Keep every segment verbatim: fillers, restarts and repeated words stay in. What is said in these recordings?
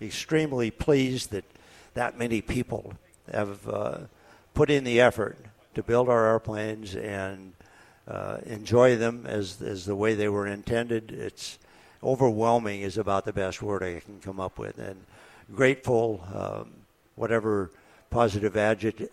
extremely pleased that that many people have uh, put in the effort to build our airplanes and uh, enjoy them as as the way they were intended. It's overwhelming is about the best word I can come up with, and grateful, um, whatever positive adjective,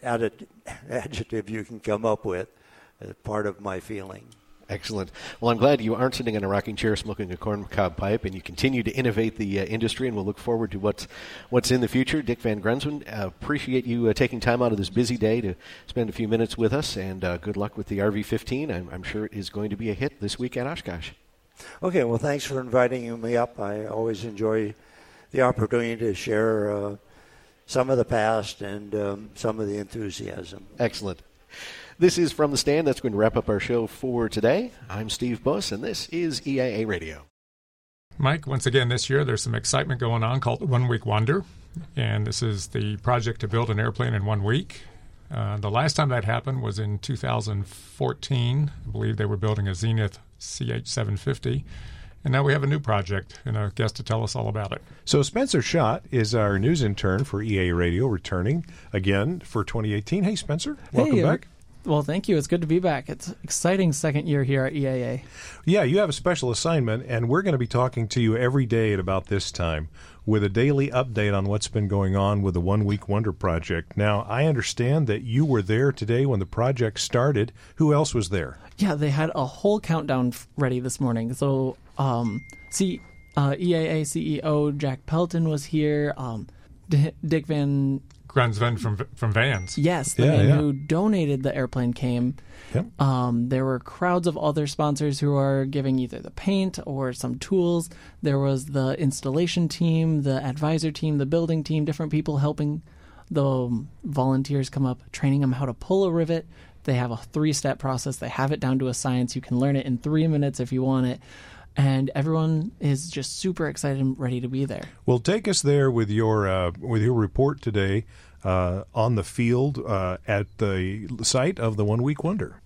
adjective you can come up with, as part of my feeling. Excellent. Well, I'm glad you aren't sitting in a rocking chair smoking a corncob pipe, and you continue to innovate the uh, industry, and we'll look forward to what's, what's in the future. Dick Van Grunsven, uh, appreciate you uh, taking time out of this busy day to spend a few minutes with us, and uh, good luck with the R V fifteen. I'm, I'm sure it is going to be a hit this week at Oshkosh. Okay, well, thanks for inviting me up. I always enjoy the opportunity to share uh, some of the past and um, some of the enthusiasm. Excellent. This is From the Stand. That's going to wrap up our show for today. I'm Steve Buss, and this is E I A Radio. Mike, once again this year there's some excitement going on called the One Week Wonder, and this is the project to build an airplane in one week. Uh, the last time that happened was in two thousand fourteen. I believe they were building a Zenith C H seven fifty. And now we have a new project and a guest to tell us all about it. So Spencer Schott is our news intern for E A Radio, returning again for twenty eighteen. Hey, Spencer. Welcome hey, back. Well, thank you. It's good to be back. It's an exciting second year here at E A A. Yeah, you have a special assignment, and we're going to be talking to you every day at about this time with a daily update on what's been going on with the One Week Wonder project. Now, I understand that you were there today when the project started. Who else was there? Yeah, they had a whole countdown ready this morning. So, um, see, uh, E A A C E O Jack Pelton was here. Um, D- Dick Van Grunsven from from Vans. Yes, the yeah, man yeah. who donated the airplane came. Yep. Um, there were crowds of other sponsors who are giving either the paint or some tools. There was the installation team, the advisor team, the building team, different people helping the um, volunteers come up, training them how to pull a rivet. They have a three-step process. They have it down to a science. You can learn it in three minutes if you want it. And everyone is just super excited and ready to be there. Well, take us there with your uh, with your report today uh, on the field uh, at the site of the One Week Wonder.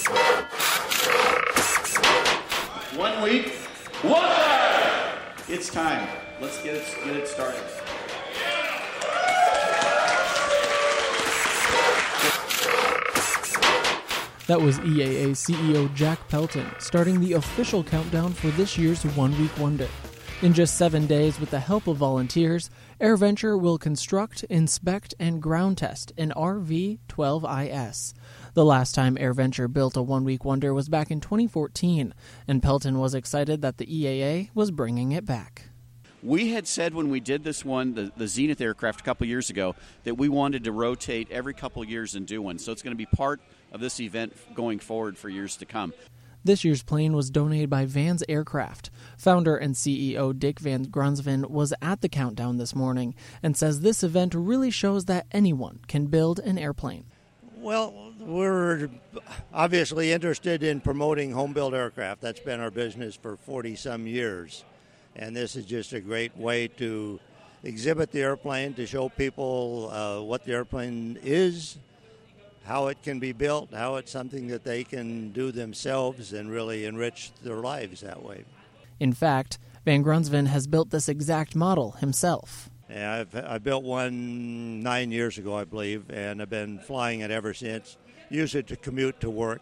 One Week Wonder! It's time. Let's get it, get it started. That was E A A C E O Jack Pelton starting the official countdown for this year's One Week Wonder. In just seven days, with the help of volunteers, AirVenture will construct, inspect, and ground test an R V twelve I S. The last time AirVenture built a One Week Wonder was back in twenty fourteen, and Pelton was excited that the E A A was bringing it back. We had said when we did this one, the, the Zenith aircraft a couple years ago, that we wanted to rotate every couple years and do one. So it's going to be part of this event going forward for years to come. This year's plane was donated by Vans Aircraft. Founder and C E O Dick Van Grunsven was at the countdown this morning and says this event really shows that anyone can build an airplane. Well, we're obviously interested in promoting home-built aircraft. That's been our business for forty-some years. And this is just a great way to exhibit the airplane, to show people uh, what the airplane is, how it can be built, how it's something that they can do themselves and really enrich their lives that way. In fact, Van Grunsven has built this exact model himself. Yeah, I've, I built one nine years ago, I believe, and I've been flying it ever since. Use it to commute to work,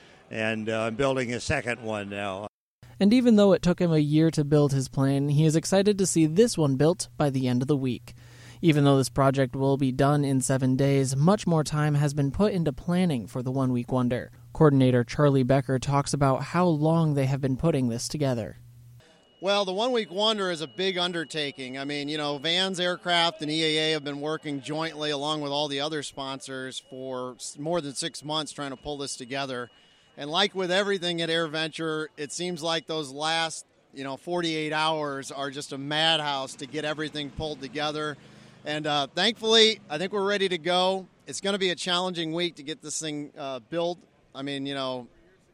and uh, I'm building a second one now. And even though it took him a year to build his plane, he is excited to see this one built by the end of the week. Even though this project will be done in seven days, much more time has been put into planning for the One Week Wonder. Coordinator Charlie Becker talks about how long they have been putting this together. Well, the One Week Wonder is a big undertaking. I mean, you know, Vans Aircraft and E A A have been working jointly along with all the other sponsors for more than six months trying to pull this together. And like with everything at AirVenture, it seems like those last, you know, forty-eight hours are just a madhouse to get everything pulled together. And uh, thankfully, I think we're ready to go. It's going to be a challenging week to get this thing uh, built. I mean, you know,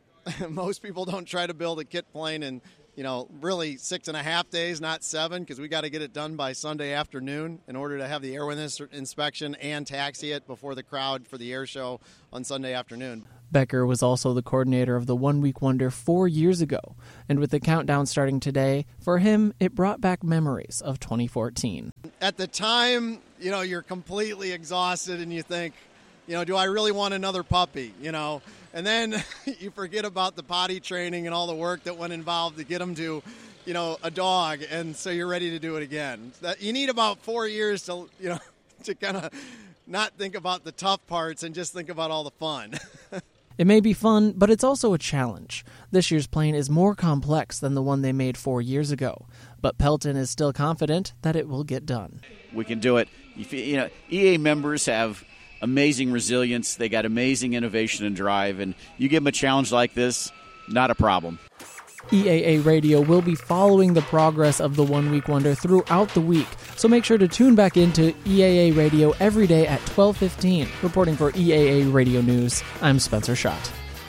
most people don't try to build a kit plane in, you know, really six and a half days, not seven, because we got to get it done by Sunday afternoon in order to have the airworthiness inspection and taxi it before the crowd for the air show on Sunday afternoon. Becker was also the coordinator of the One Week Wonder four years ago, and with the countdown starting today, for him, it brought back memories of twenty fourteen. at the time, you know, you're completely exhausted and you think, you know, do I really want another puppy, you know? And then you forget about the potty training and all the work that went involved to get them to, you know, a dog, and so you're ready to do it again. That you need about four years to, you know, to kind of not think about the tough parts and just think about all the fun. It may be fun, but it's also a challenge. This year's plane is more complex than the one they made four years ago, but Pelton is still confident that it will get done. We can do it. You know, E A members have amazing resilience. They got amazing innovation and drive, and you give them a challenge like this, not a problem. E A A Radio will be following the progress of the One Week Wonder throughout the week, so make sure to tune back into E A A Radio every day at twelve fifteen. Reporting for E A A Radio News, I'm Spencer Schott.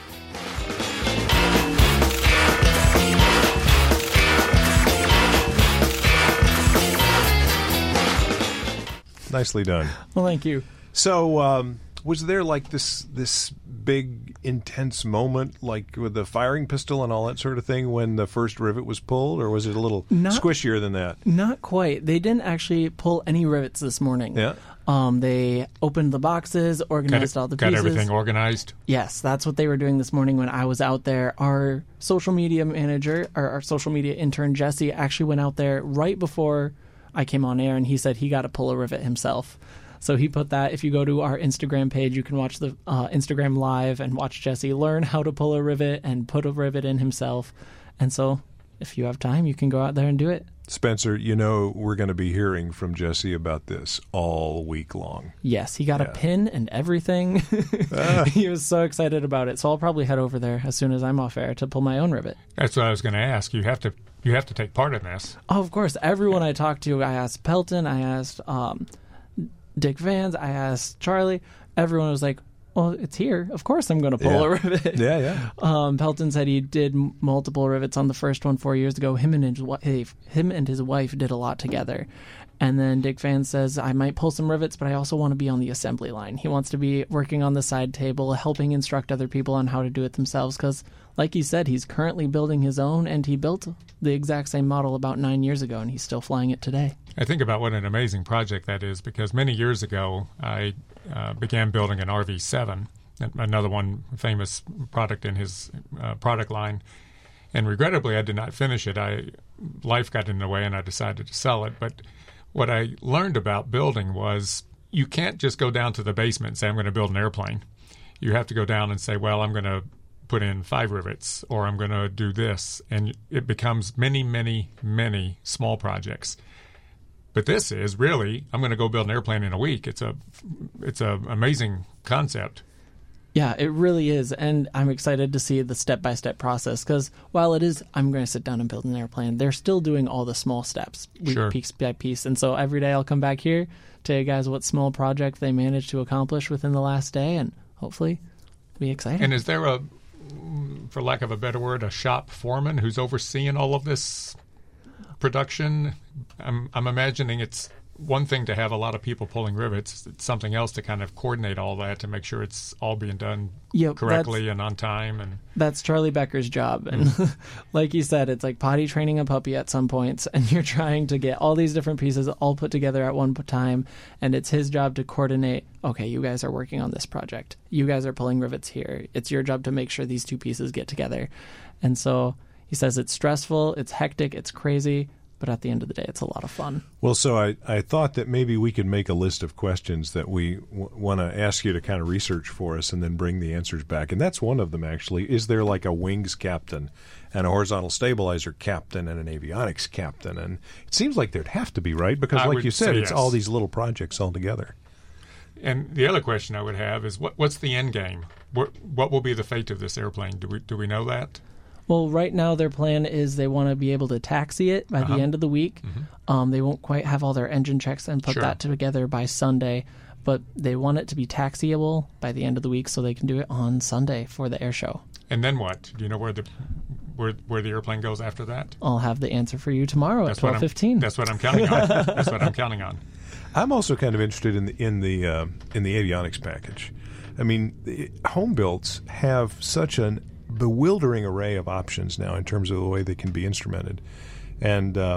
Nicely done. Well, thank you. So, um, was there like this this big intense moment, like with the firing pistol and all that sort of thing, when the first rivet was pulled, or was it a little Not, squishier than that? Not quite. They didn't actually pull any rivets this morning. Yeah. Um, they opened the boxes, organized got, all the got pieces. Got everything organized? Yes, that's what they were doing this morning when I was out there. Our social media manager, or our social media intern, Jesse, actually went out there right before I came on air, and he said he got to pull a rivet himself. So he put that. If you go to our Instagram page, you can watch the uh, Instagram live and watch Jesse learn how to pull a rivet and put a rivet in himself. And so if you have time, you can go out there and do it. Spencer, you know we're going to be hearing from Jesse about this all week long. Yes, he got yeah. a pin and everything. ah. He was so excited about it. So I'll probably head over there as soon as I'm off air to pull my own rivet. That's what I was going to ask. You have to you have to take part in this. Oh, of course. Everyone I talked to, I asked Pelton, I asked um, Dick Vans, I asked Charlie. Everyone was like, well, it's here. Of course I'm going to pull yeah. a rivet. Yeah, yeah. Um, Pelton said he did m- multiple rivets on the first one four years ago. Him and his wife, him and his wife did a lot together. And then Dick Vans says, I might pull some rivets, but I also want to be on the assembly line. He wants to be working on the side table, helping instruct other people on how to do it themselves. Because, like he said, he's currently building his own, and he built the exact same model about nine years ago, and he's still flying it today. I think about what an amazing project that is, because many years ago, I uh, began building an R V seven, another one famous product in his uh, product line. And regrettably, I did not finish it. I life got in the way, and I decided to sell it. But what I learned about building was you can't just go down to the basement and say, I'm going to build an airplane. You have to go down and say, well, I'm going to put in five rivets, or I'm going to do this. And it becomes many, many, many small projects. But this is really, I'm going to go build an airplane in a week. It's a, it's an amazing concept. Yeah, it really is, and I'm excited to see the step-by-step process, because while it is, I'm going to sit down and build an airplane, they're still doing all the small steps, sure. piece by piece, and so every day I'll come back here, tell you guys what small project they managed to accomplish within the last day, and hopefully be excited. And is there a, for lack of a better word, a shop foreman who's overseeing all of this production? I'm, I'm imagining it's one thing to have a lot of people pulling rivets. It's something else to kind of coordinate all that to make sure it's all being done yep, correctly and on time. And that's Charlie Becker's job. And mm. like you said, it's like potty training a puppy at some points, and you're trying to get all these different pieces all put together at one time, and it's his job to coordinate, okay, you guys are working on this project. You guys are pulling rivets here. It's your job to make sure these two pieces get together. And so he says it's stressful, it's hectic, it's crazy, but at the end of the day, it's a lot of fun. Well, so I, I thought that maybe we could make a list of questions that we w- want to ask you to kind of research for us and then bring the answers back. And that's one of them, actually. Is there like a wings captain and a horizontal stabilizer captain and an avionics captain? And it seems like there'd have to be, right? Because I like you said, it's yes. all these little projects all together. And the other question I would have is, what, what's the end game? What, what will be the fate of this airplane? Do we do we know that? Well, right now their plan is they want to be able to taxi it by uh-huh. the end of the week. Mm-hmm. Um, they won't quite have all their engine checks and put sure. that together by Sunday, but they want it to be taxiable by the end of the week so they can do it on Sunday for the air show. And then what? Do you know where the where where the airplane goes after that? I'll have the answer for you tomorrow that's at twelve fifteen. That's what I'm counting on. That's what I'm counting on. I'm also kind of interested in the in the uh, in the avionics package. I mean, the home builds have such an bewildering array of options now in terms of the way they can be instrumented. And um,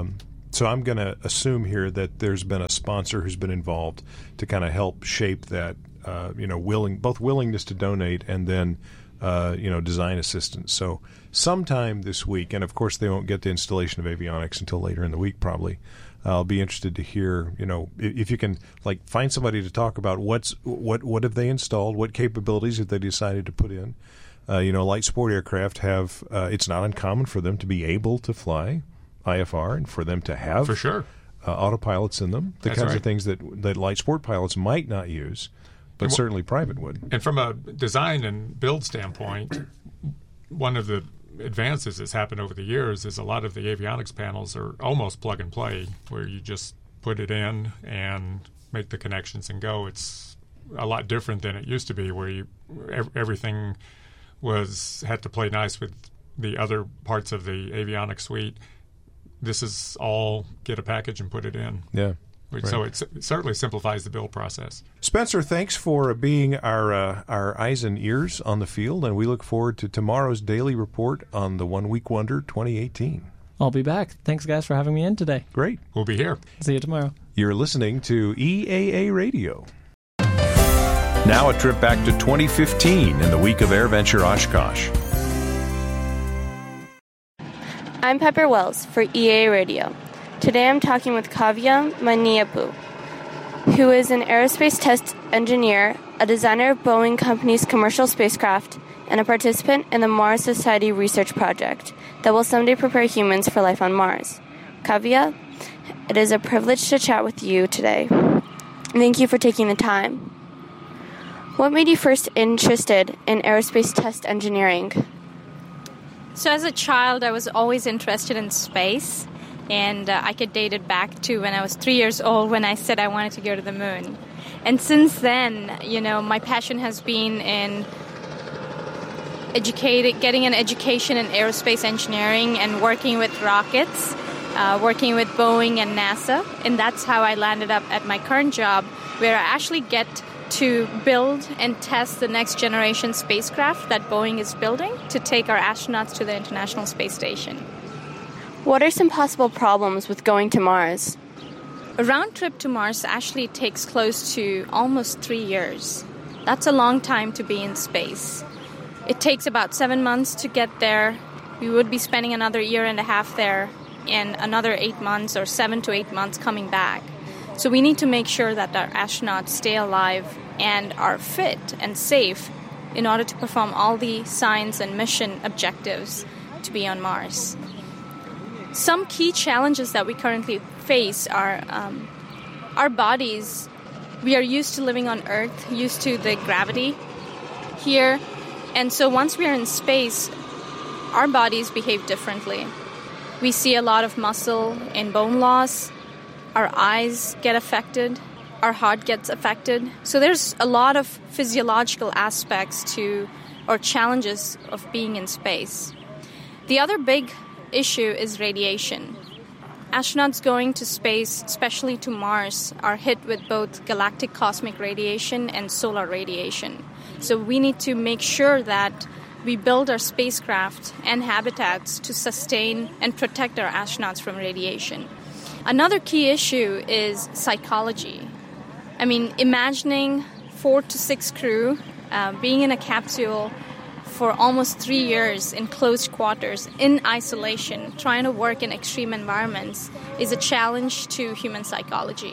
so I'm going to assume here that there's been a sponsor who's been involved to kind of help shape that, uh, you know, willing both willingness to donate and then, uh, you know, design assistance. So sometime this week, and of course they won't get the installation of avionics until later in the week probably. I'll be interested to hear, you know, if you can like find somebody to talk about what's what what have they installed, what capabilities have they decided to put in. Uh, you know, light sport aircraft have uh, it's not uncommon for them to be able to fly I F R and for them to have for sure uh, autopilots in them, the That's kinds right. of things that that light sport pilots might not use, but and, certainly private would. And from a design and build standpoint, one of the advances that's happened over the years is a lot of the avionics panels are almost plug and play, where you just put it in and make the connections and go. It's a lot different than it used to be, where you ev- everything was had to play nice with the other parts of the avionics suite. This is all get a package and put it in. Yeah. Which, right. So it, it certainly simplifies the build process. Spencer, thanks for being our uh, our eyes and ears on the field, and we look forward to tomorrow's daily report on the One Week Wonder twenty eighteen. I'll be back. Thanks, guys, for having me in today. Great. We'll be here. See you tomorrow. You're listening to E A A Radio. Now a trip back to twenty fifteen in the week of AirVenture Oshkosh. I'm Pepper Wells for E A A Radio. Today I'm talking with Kavya Maniapu, who is an aerospace test engineer, a designer of Boeing Company's commercial spacecraft, and a participant in the Mars Society research project that will someday prepare humans for life on Mars. Kavya, it is a privilege to chat with you today. Thank you for taking the time. What made you first interested in aerospace test engineering? So as a child, I was always interested in space. And uh, I could date it back to when I was three years old when I said I wanted to go to the moon. And since then, you know, my passion has been in educating, getting an education in aerospace engineering and working with rockets, uh, working with Boeing and NASA. And that's how I landed up at my current job, where I actually get to build and test the next generation spacecraft that Boeing is building to take our astronauts to the International Space Station. What are some possible problems with going to Mars? A round trip to Mars actually takes close to almost three years. That's a long time to be in space. It takes about seven months to get there. We would be spending another year and a half there and another eight months or seven to eight months coming back. So we need to make sure that our astronauts stay alive and are fit and safe in order to perform all the science and mission objectives to be on Mars. Some key challenges that we currently face are um, our bodies. We are used to living on Earth, used to the gravity here. And so once we are in space, our bodies behave differently. We see a lot of muscle and bone loss. Our eyes get affected. Our heart gets affected. So there's a lot of physiological aspects to or challenges of being in space. The other big issue is radiation. Astronauts going to space, especially to Mars, are hit with both galactic cosmic radiation and solar radiation. So we need to make sure that we build our spacecraft and habitats to sustain and protect our astronauts from radiation. Another key issue is psychology. I mean, imagining four to six crew uh, being in a capsule for almost three years in closed quarters, in isolation, trying to work in extreme environments is a challenge to human psychology.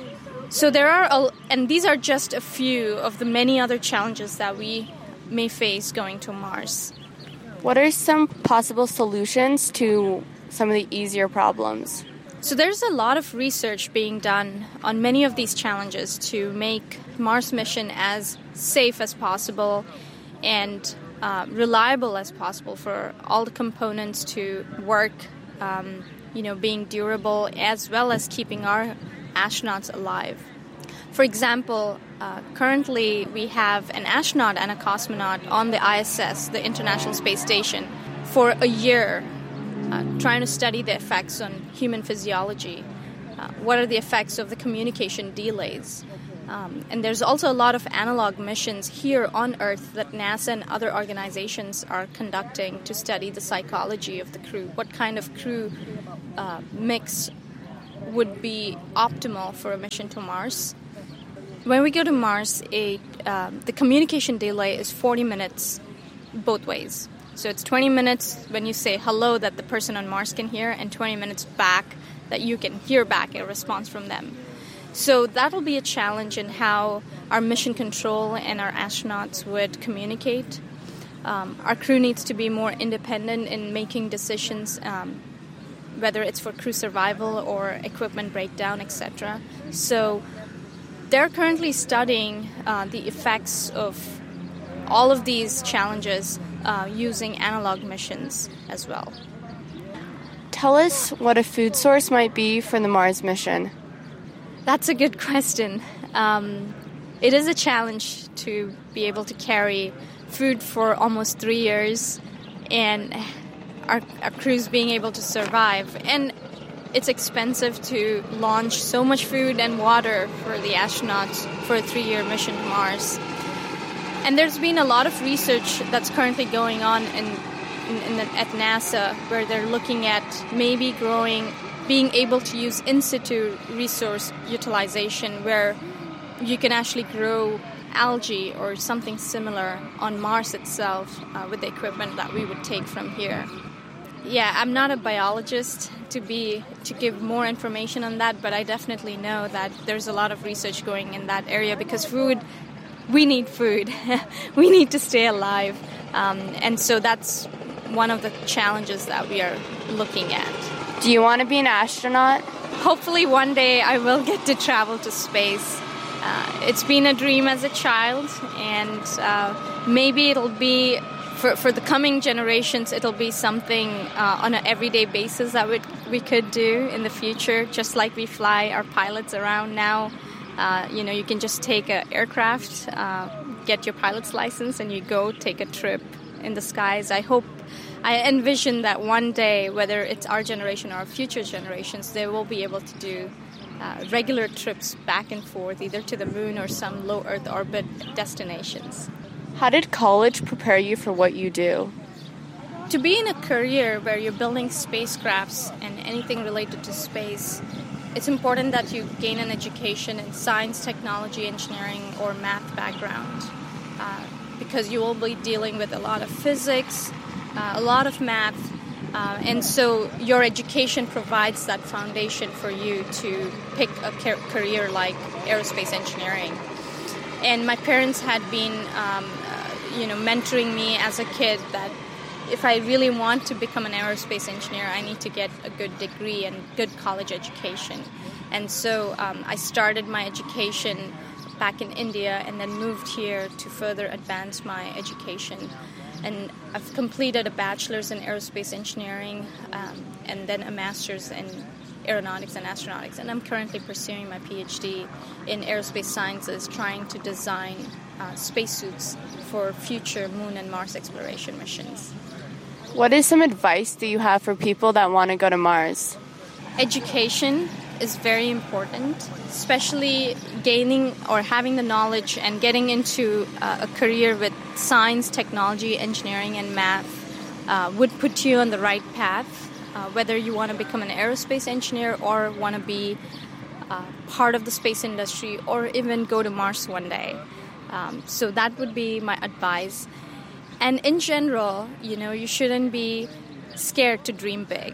So there are, a, and these are just a few of the many other challenges that we may face going to Mars. What are some possible solutions to some of the easier problems? So there's a lot of research being done on many of these challenges to make Mars mission as safe as possible and uh, reliable as possible for all the components to work, um, you know, being durable as well as keeping our astronauts alive. For example, uh, currently we have an astronaut and a cosmonaut on the I S S, the International Space Station, for a year, uh, trying to study the effects on human physiology. Uh, what are the effects of the communication delays? Um, and there's also a lot of analog missions here on Earth that NASA and other organizations are conducting to study the psychology of the crew. What kind of crew uh, mix would be optimal for a mission to Mars. When we go to Mars, a, uh, the communication delay is forty minutes both ways. So it's twenty minutes when you say hello that the person on Mars can hear, and twenty minutes back that you can hear back a response from them. So that'll be a challenge in how our mission control and our astronauts would communicate. Um, our crew needs to be more independent in making decisions, um, whether it's for crew survival or equipment breakdown, et cetera. So they're currently studying uh, the effects of all of these challenges uh, using analog missions as well. Tell us what a food source might be for the Mars mission. That's a good question. Um, it is a challenge to be able to carry food for almost three years and our, our crews being able to survive. And it's expensive to launch so much food and water for the astronauts for a three-year mission to Mars. And there's been a lot of research that's currently going on in, in, in the, at NASA where they're looking at maybe growing, being able to use in situ resource utilization where you can actually grow algae or something similar on Mars itself uh, with the equipment that we would take from here. Yeah, I'm not a biologist to be to give more information on that, but I definitely know that there's a lot of research going in that area because food, we need food. We need to stay alive. Um, and so that's one of the challenges that we are looking at. Do you want to be an astronaut? Hopefully one day I will get to travel to space. Uh, it's been a dream as a child, and uh, maybe it'll be, for, for the coming generations, it'll be something uh, on an everyday basis that we, we could do in the future, just like we fly our pilots around now. Uh, you know, you can just take an aircraft, uh, get your pilot's license, and you go take a trip in the skies. I hope, I envision that one day, whether it's our generation or future generations, they will be able to do Uh, regular trips back and forth, either to the moon or some low Earth orbit destinations. How did college prepare you for what you do? To be in a career where you're building spacecrafts and anything related to space, it's important that you gain an education in science, technology, engineering, or math background, uh, because you will be dealing with a lot of physics, uh, a lot of math. Uh, and so your education provides that foundation for you to pick a car- career like aerospace engineering. And my parents had been, um, uh, you know, mentoring me as a kid that if I really want to become an aerospace engineer, I need to get a good degree and good college education. And so um, I started my education back in India and then moved here to further advance my education. And I've completed a bachelor's in aerospace engineering um, and then a master's in aeronautics and astronautics. And I'm currently pursuing my PhD in aerospace sciences, trying to design uh, spacesuits for future moon and Mars exploration missions. What is some advice that you have for people that want to go to Mars? Education is very important, especially gaining or having the knowledge and getting into uh, a career with science, technology, engineering, and math uh, would put you on the right path, uh, whether you want to become an aerospace engineer or want to be uh, part of the space industry or even go to Mars one day. Um, so that would be my advice. And in general, you know, you shouldn't be scared to dream big.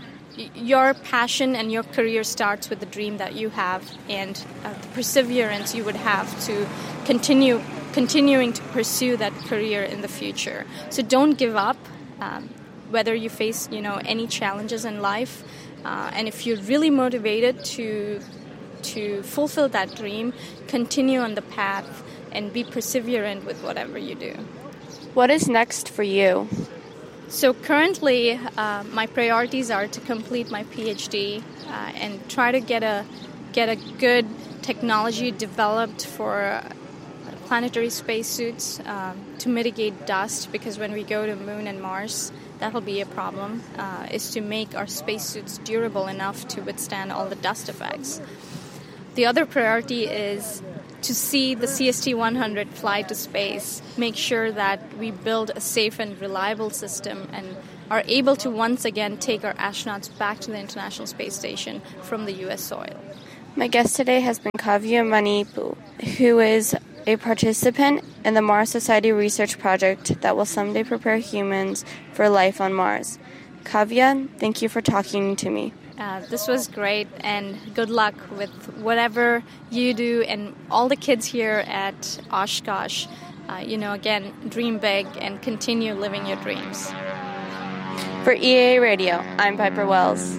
Your passion and your career starts with the dream that you have and uh, the perseverance you would have to continue continuing to pursue that career in the future. So don't give up, um, whether you face, you know, any challenges in life. Uh, and if you're really motivated to to fulfill that dream, continue on the path and be perseverant with whatever you do. What is next for you? So currently, uh, my priorities are to complete my PhD uh, and try to get a get a good technology developed for uh, planetary spacesuits uh, to mitigate dust, because when we go to Moon and Mars, that'll be a problem, uh, is to make our spacesuits durable enough to withstand all the dust effects. The other priority is to see the C S T one hundred fly to space, make sure that we build a safe and reliable system and are able to once again take our astronauts back to the International Space Station from the U S soil. My guest today has been Kavya Manipu, who is a participant in the Mars Society research project that will someday prepare humans for life on Mars. Kavya, thank you for talking to me. Uh, this was great, and good luck with whatever you do, and all the kids here at Oshkosh. Uh, you know, again, dream big and continue living your dreams. For E A A Radio, I'm Piper Wells.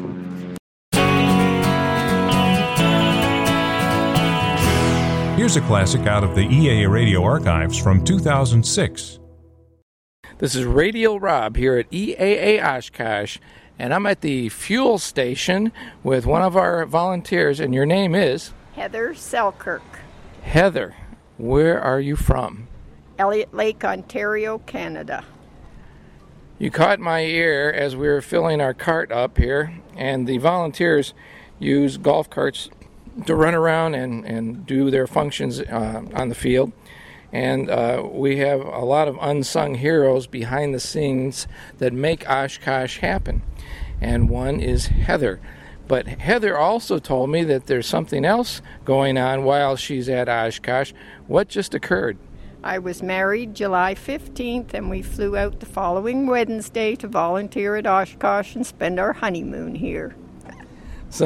Here's a classic out of the E A A Radio archives from two thousand six. This is Radio Rob here at E A A Oshkosh, and I'm at the fuel station with one of our volunteers, and your name is? Heather Selkirk. Heather, where are you from? Elliott Lake, Ontario, Canada. You caught my ear as we were filling our cart up here, and the volunteers use golf carts to run around and, and do their functions uh, on the field. And uh, we have a lot of unsung heroes behind the scenes that make Oshkosh happen. And one is Heather. But Heather also told me that there's something else going on while she's at Oshkosh. What just occurred? I was married July fifteenth, and we flew out the following Wednesday to volunteer at Oshkosh and spend our honeymoon here. So,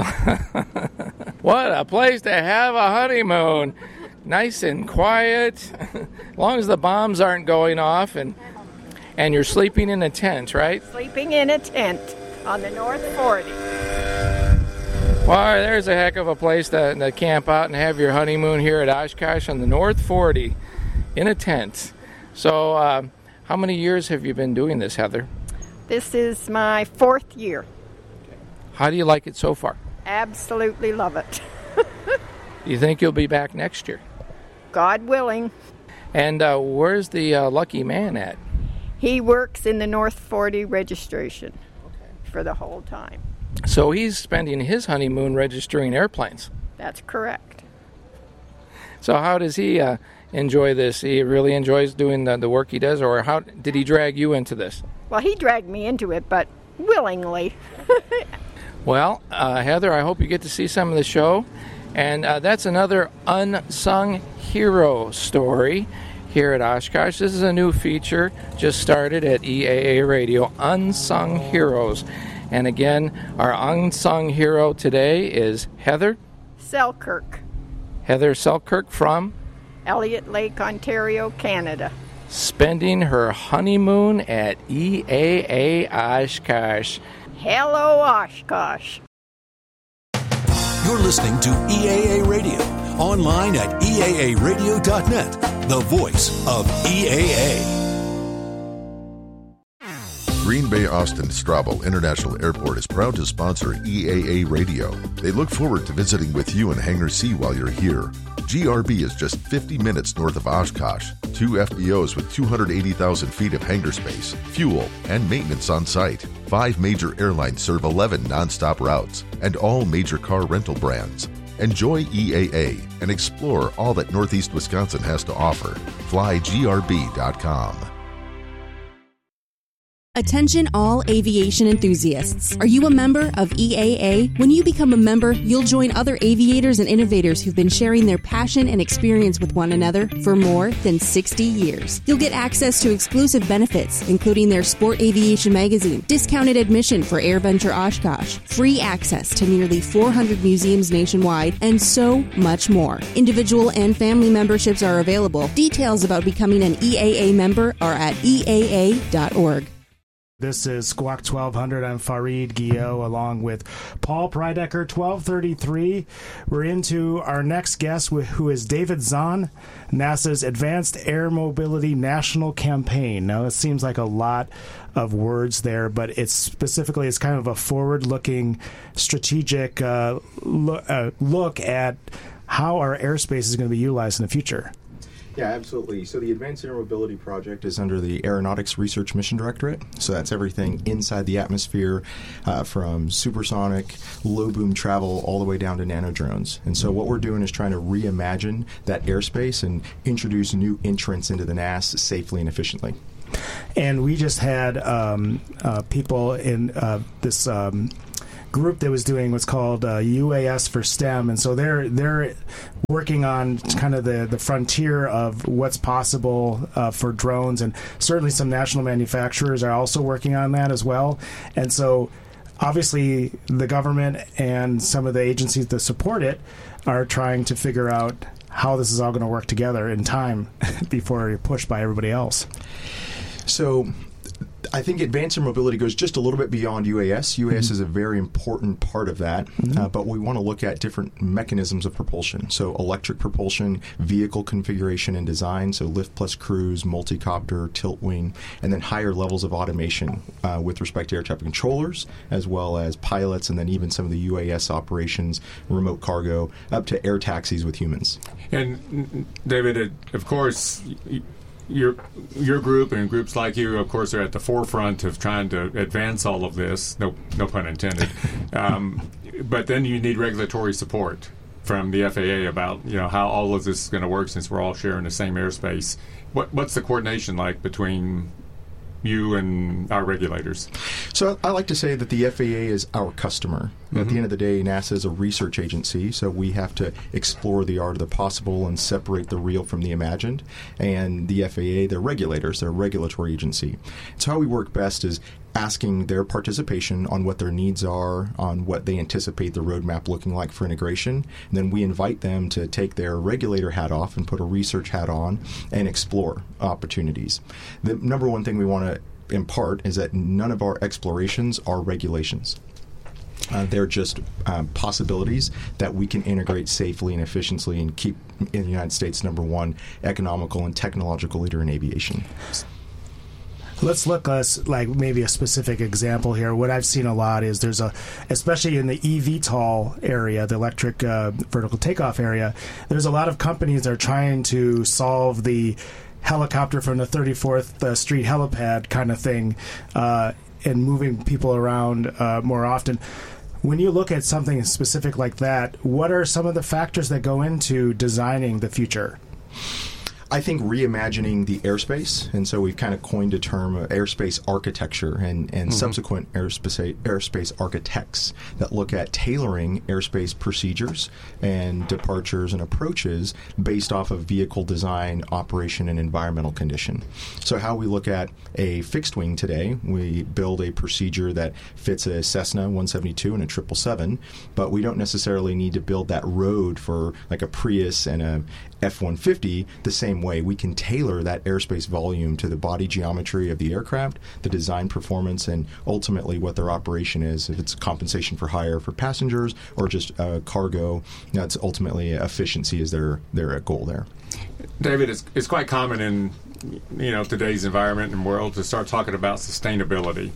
what a place to have a honeymoon. Nice and quiet, as long as the bombs aren't going off, and and you're sleeping in a tent, right? Sleeping in a tent on the North forty. Well, there's a heck of a place to, to camp out and have your honeymoon here at Oshkosh on the North forty in a tent. So, uh, how many years have you been doing this, Heather? This is my fourth year. How do you like it so far? Absolutely love it. Do you think you'll be back next year? God willing. And uh, where's the uh, lucky man at? He works in the North forty registration for the whole time. So he's spending his honeymoon registering airplanes. That's correct. So how does he uh, enjoy this? He really enjoys doing the, the work he does, or how did he drag you into this? Well, he dragged me into it, but willingly. Well, uh, Heather, I hope you get to see some of the show. And uh, that's another unsung hero story here at Oshkosh. This is a new feature just started at E A A Radio, Unsung Heroes. And again, our unsung hero today is Heather Selkirk. Heather Selkirk from? Elliott Lake, Ontario, Canada. Spending her honeymoon at E A A Oshkosh. Hello, Oshkosh. You're listening to E A A Radio, online at E A A radio dot net, the voice of E A A. Green Bay Austin Straubel International Airport is proud to sponsor E A A Radio. They look forward to visiting with you in Hangar C while you're here. G R B is just fifty minutes north of Oshkosh. Two F B Os with two hundred eighty thousand feet of hangar space, fuel, and maintenance on site. Five major airlines serve eleven nonstop routes, and all major car rental brands. Enjoy E A A and explore all that Northeast Wisconsin has to offer. Fly G R B dot com. Attention all aviation enthusiasts. Are you a member of E A A? When you become a member, you'll join other aviators and innovators who've been sharing their passion and experience with one another for more than sixty years. You'll get access to exclusive benefits, including their Sport Aviation magazine, discounted admission for AirVenture Oshkosh, free access to nearly four hundred museums nationwide, and so much more. Individual and family memberships are available. Details about becoming an E A A member are at E A A dot org. This is Squawk twelve hundred. I'm Fareed Guillot along with Paul Prydecker, twelve thirty-three. We're into our next guest, who is David Zahn, NASA's Advanced Air Mobility National Campaign. Now, it seems like a lot of words there, but it's specifically, it's kind of a forward-looking, strategic uh, lo- uh, look at how our airspace is going to be utilized in the future. Yeah, absolutely. So the Advanced Air Mobility Project is under the Aeronautics Research Mission Directorate. So that's everything inside the atmosphere, uh, from supersonic, low-boom travel, all the way down to nanodrones. And so what we're doing is trying to reimagine that airspace and introduce new entrants into the N A S safely and efficiently. and we just had um, uh, people in uh, this um, group that was doing what's called uh, U A S for STEM, and so they're they're working on kind of the, the frontier of what's possible uh, for drones, and certainly some national manufacturers are also working on that as well. And so obviously the government and some of the agencies that support it are trying to figure out how this is all going to work together in time before you're pushed by everybody else. So I think advanced air mobility goes just a little bit beyond U A S. U A S mm-hmm. is a very important part of that, mm-hmm. uh, but we want to look at different mechanisms of propulsion. So electric propulsion, vehicle configuration and design, so lift plus cruise, multi-copter, tilt wing, and then higher levels of automation uh, with respect to air traffic controllers, as well as pilots, and then even some of the U A S operations, remote cargo, up to air taxis with humans. And, David, of course, Your your group and groups like you, of course, are at the forefront of trying to advance all of this. No, no pun intended. Um, but then you need regulatory support from the F A A about you know how all of this is going to work since we're all sharing the same airspace. What what's the coordination like between you and our regulators? So I like to say that the F A A is our customer. Mm-hmm. At the end of the day, NASA is a research agency, so we have to explore the art of the possible and separate the real from the imagined. And the F A A, they're regulators, they're a regulatory agency. So how we work best is asking their participation on what their needs are, on what they anticipate the roadmap looking like for integration. And then we invite them to take their regulator hat off and put a research hat on and explore opportunities. The number one thing we want to impart is that none of our explorations are regulations. Uh, they're just um, possibilities that we can integrate safely and efficiently and keep in the United States number one economical and technological leader in aviation. Let's look at like maybe a specific example here. What I've seen a lot is there's a, especially in the E V TOL area, the electric uh, vertical takeoff area, there's a lot of companies that are trying to solve the helicopter from the thirty-fourth uh, Street helipad kind of thing uh, and moving people around uh, more often. When you look at something specific like that, what are some of the factors that go into designing the future? I think reimagining the airspace, and so we've kind of coined a term of airspace architecture and, and mm-hmm. subsequent airspace, airspace architects that look at tailoring airspace procedures and departures and approaches based off of vehicle design, operation, and environmental condition. So how we look at a fixed wing today, we build a procedure that fits a Cessna one seventy-two and a triple seven, but we don't necessarily need to build that road for like a Prius and a F one fifty the same way. We can tailor that airspace volume to the body geometry of the aircraft, the design performance, and ultimately what their operation is. If it's compensation for hire for passengers or just uh, cargo, that's ultimately efficiency is their, their goal there. David, it's, it's quite common in you know today's environment and world to start talking about sustainability.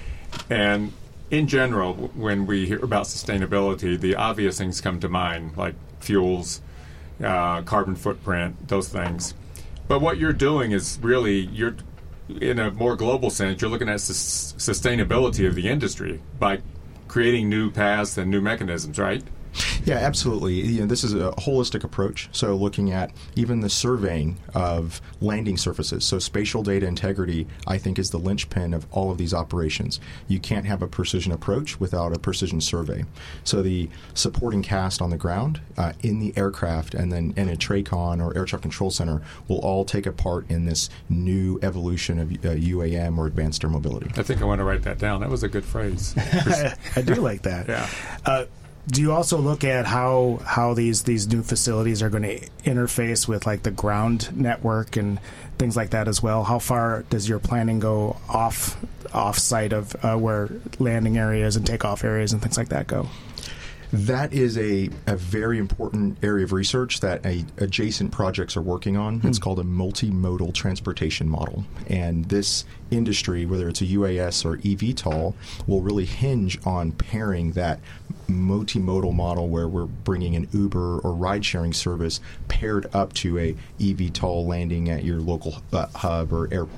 And in general, when we hear about sustainability, the obvious things come to mind, like fuels, Uh, carbon footprint, those things. But what you're doing is really, you're in a more global sense, you're looking at sus- sustainability of the industry by creating new paths and new mechanisms, right? Yeah, absolutely. You know, this is a holistic approach. So looking at even the surveying of landing surfaces. So spatial data integrity, I think, is the linchpin of all of these operations. You can't have a precision approach without a precision survey. So the supporting cast on the ground, uh, in the aircraft, and then in a TRACON or Air Traffic Control Center will all take a part in this new evolution of uh, U A M or advanced air mobility. I think I want to write that down. That was a good phrase. I do like that. Yeah. Uh, Do you also look at how how these, these new facilities are going to interface with like the ground network and things like that as well? How far does your planning go off off site of uh, where landing areas and takeoff areas and things like that go? That is a, a very important area of research that a, adjacent projects are working on. Hmm. It's called a multimodal transportation model. And this industry, whether it's a U A S or E V TOL, will really hinge on pairing that multimodal model where we're bringing an Uber or ride-sharing service paired up to a E V TOL landing at your local uh, hub or airport.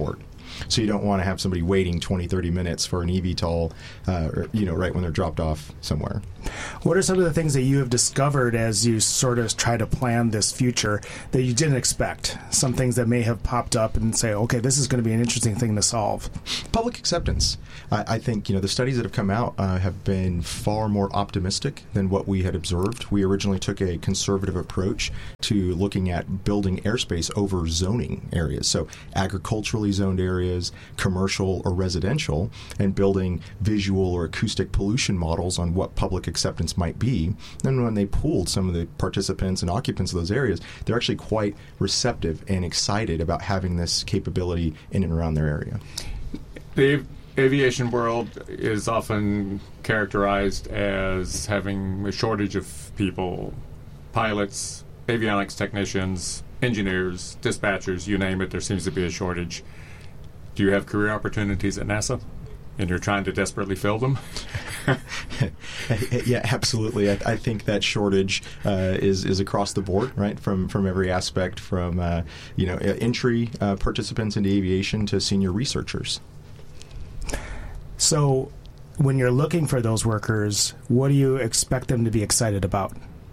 So you don't want to have somebody waiting twenty, thirty minutes for an eVTOL, uh, or, you know, right when they're dropped off somewhere. What are some of the things that you have discovered as you sort of try to plan this future that you didn't expect? Some things that may have popped up and say, okay, this is going to be an interesting thing to solve. Public acceptance. I, I think, you know, the studies that have come out uh, have been far more optimistic than what we had observed. We originally took a conservative approach to looking at building airspace over zoning areas, so agriculturally zoned areas, commercial or residential, and building visual or acoustic pollution models on what public acceptance might be. Then when they pooled some of the participants and occupants of those areas, they're actually quite receptive and excited about having this capability in and around their area. The aviation world is often characterized as having a shortage of people, pilots, avionics technicians, engineers, dispatchers, you name it, there seems to be a shortage. Do you have career opportunities at NASA? And you're trying to desperately fill them? Yeah, absolutely. I, I think that shortage uh, is is across the board, right? From from every aspect, from uh, you know entry uh, participants into aviation to senior researchers. So, when you're looking for those workers, what do you expect them to be excited about?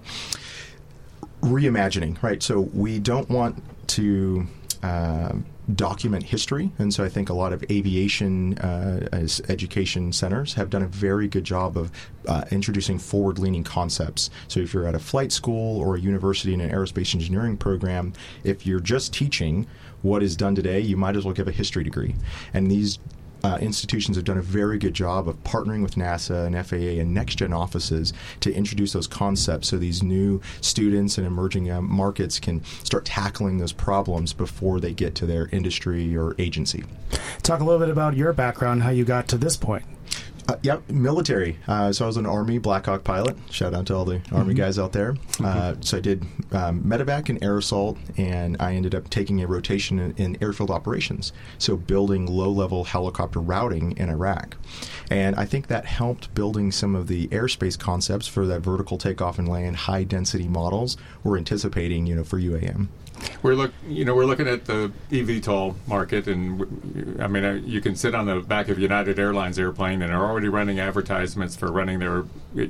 Reimagining, right? So we don't want to uh, document history, and so I think a lot of aviation uh, as education centers have done a very good job of uh, introducing forward-leaning concepts. So if you're at a flight school or a university in an aerospace engineering program, if you're just teaching what is done today, you might as well give a history degree. And these Uh, institutions have done a very good job of partnering with NASA and F A A and next-gen offices to introduce those concepts so these new students and emerging uh, markets can start tackling those problems before they get to their industry or agency. Talk a little bit about your background, how you got to this point. Uh, yep, military. Uh, so I was an Army Black Hawk pilot. Shout out to all the mm-hmm. Army guys out there. Mm-hmm. Uh, so I did um, medevac and air assault, and I ended up taking a rotation in, in airfield operations, so building low-level helicopter routing in Iraq. And I think that helped building some of the airspace concepts for that vertical takeoff and land, high-density models we're anticipating, you know, for U A M. We're look, you know, we're looking at the eVTOL market, and I mean, uh, you can sit on the back of United Airlines airplane, and are already running advertisements for running their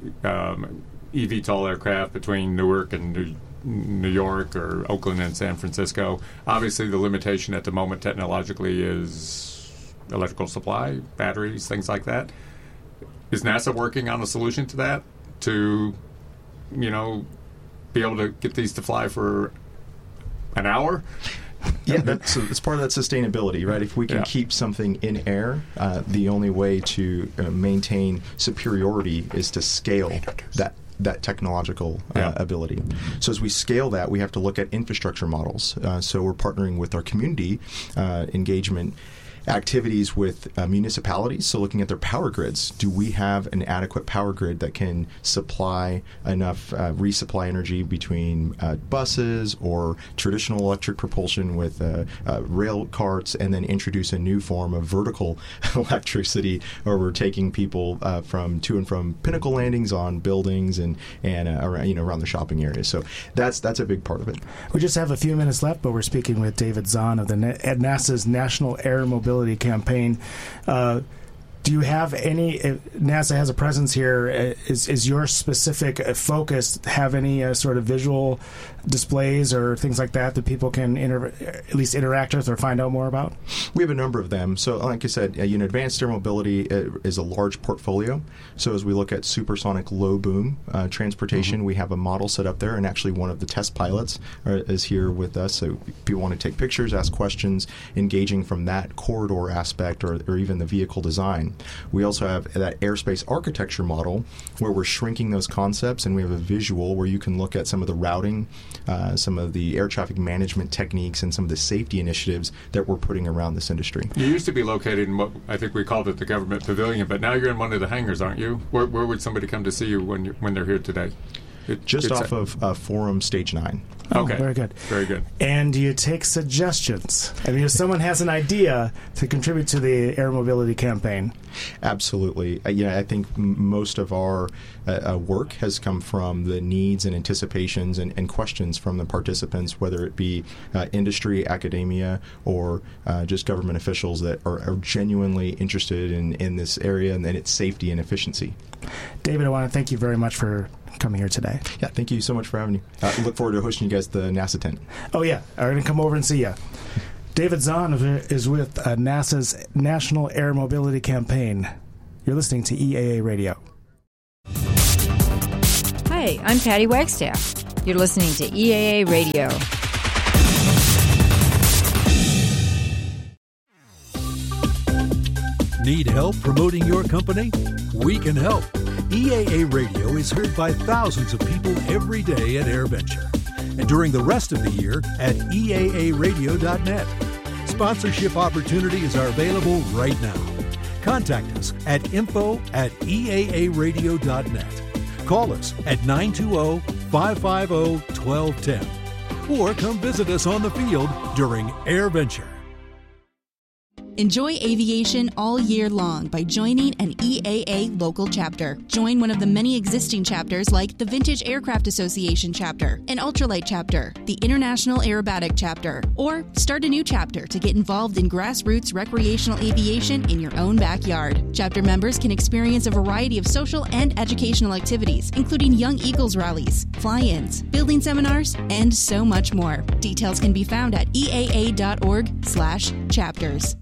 um, eVTOL aircraft between Newark and New, New York or Oakland and San Francisco. Obviously, the limitation at the moment technologically is electrical supply, batteries, things like that. Is NASA working on a solution to that to, you know, be able to get these to fly for an hour? Yeah, that's, that's part of that sustainability, right? If we can yeah. keep something in air, uh, the only way to uh, maintain superiority is to scale that that technological uh, yeah. ability. So as we scale that, we have to look at infrastructure models. Uh, so we're partnering with our community uh, engagement activities with uh, municipalities, so looking at their power grids. Do we have an adequate power grid that can supply enough, uh, resupply energy between uh, buses or traditional electric propulsion with uh, uh, rail carts, and then introduce a new form of vertical electricity, where we're taking people uh, from to and from pinnacle landings on buildings and and uh, around, you know, around the shopping areas. So that's that's a big part of it. We just have a few minutes left, but we're speaking with David Zahn of the at NASA's National Air Mobility Campaign. Uh, do you have any? Uh, NASA has a presence here. Uh, is is your specific uh, focus have any uh, sort of visual displays or things like that that people can inter- at least interact with or find out more about? We have a number of them. So, like I said, uh, you know, advanced air mobility uh, is a large portfolio. So, as we look at supersonic low boom uh, transportation, mm-hmm. we have a model set up there, and actually one of the test pilots are, is here with us. So, people want to take pictures, ask questions, engaging from that corridor aspect, or, or even the vehicle design. We also have that airspace architecture model where we're shrinking those concepts, and we have a visual where you can look at some of the routing, uh, some of the air traffic management techniques, and some of the safety initiatives that we're putting around this industry. You used to be located in what I think we called it the government pavilion, but now you're in one of the hangars, aren't you? Where, where would somebody come to see you when you, when they're here today? It, Just off a, of uh, Forum Stage nine. Okay. Oh, very good. Very good. And do you take suggestions? I mean, if someone has an idea to contribute to the air mobility campaign, Absolutely. Uh, you know, I think m- most of our uh, uh, work has come from the needs and anticipations and, and questions from the participants, whether it be uh, industry, academia, or uh, just government officials that are, are genuinely interested in, in this area and, and its safety and efficiency. David, I want to thank you very much for coming here today. Yeah, thank you so much for having me. I uh, look forward to hosting you guys at the NASA tent. Oh, yeah. I'm going to come over and see you. David Zahn is with uh, NASA's National Air Mobility Campaign. You're listening to E A A Radio. Hi, I'm Patty Wagstaff. You're listening to E A A Radio. Need help promoting your company? We can help. E A A Radio is heard by thousands of people every day at AirVenture, and during the rest of the year at E A A radio dot net. Sponsorship opportunities are available right now. Contact us at info at E A A radio dot net. Call us at nine two zero, five five zero, one two one zero or come visit us on the field during AirVenture. Enjoy aviation all year long by joining an E A A local chapter. Join one of the many existing chapters like the Vintage Aircraft Association chapter, an Ultralight chapter, the International Aerobatic chapter, or start a new chapter to get involved in grassroots recreational aviation in your own backyard. Chapter members can experience a variety of social and educational activities, including Young Eagles rallies, fly-ins, building seminars, and so much more. Details can be found at E A A dot org slash chapters.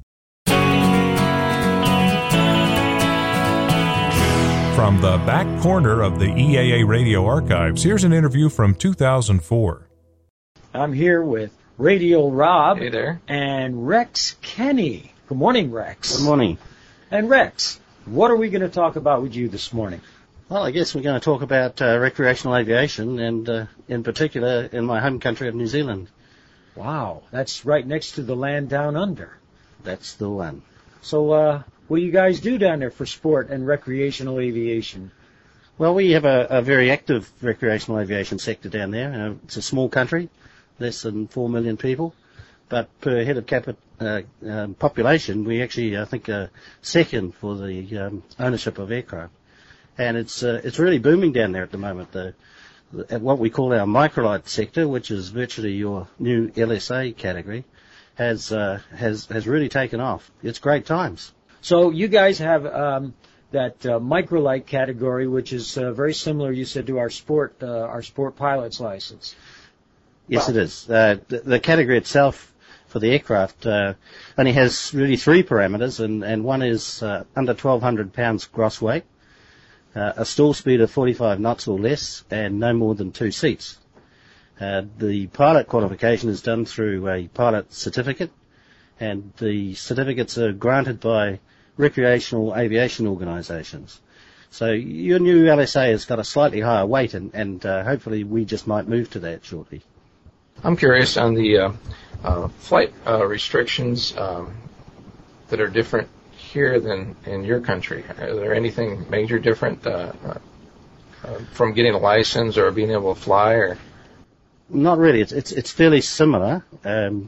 From the back corner of the E A A Radio archives, here's an interview from two thousand four. I'm here with Radio Rob. Hey there. And Rex Kenny. Good morning, Rex. Good morning. And Rex, what are we going to talk about with you this morning? Well, I guess we're going to talk about uh, recreational aviation, and uh, in particular in my home country of New Zealand. Wow, that's right next to the land down under. That's the one. So, uh, what do you guys do down there for sport and recreational aviation? Well, we have a, a very active recreational aviation sector down there. Uh, it's a small country, less than four million people, but per head of capita uh, um, population, we actually, I think, are second for the um, ownership of aircraft. And it's uh, it's really booming down there at the moment. The, the, at what we call our microlight sector, which is virtually your new L S A category, has uh, has has really taken off. It's great times. So you guys have um, that uh, microlight category, which is uh, very similar, you said, to our sport uh, our sport pilot's license. Yes, it is. Uh, the, the category itself for the aircraft uh, only has really three parameters, and, and one is uh, under twelve hundred pounds gross weight, uh, a stall speed of forty-five knots or less, and no more than two seats. Uh, the pilot qualification is done through a pilot certificate, and the certificates are granted by recreational aviation organisations. So your new L S A has got a slightly higher weight, and, and uh, hopefully we just might move to that shortly. I'm curious on the uh, uh, flight uh, restrictions um, that are different here than in your country. Are there anything major different uh, uh, from getting a license or being able to fly? Or Not really. It's it's, it's fairly similar. Um,